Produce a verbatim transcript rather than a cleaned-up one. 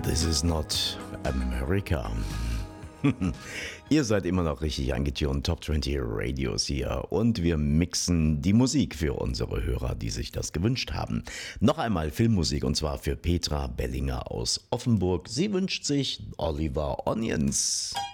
This is not America. Ihr seid immer noch richtig eingetunt, Top zwanzig Radios hier und wir mixen die Musik für unsere Hörer, die sich das gewünscht haben. Noch einmal Filmmusik und zwar für Petra Bellinger aus Offenburg. Sie wünscht sich Oliver Onions.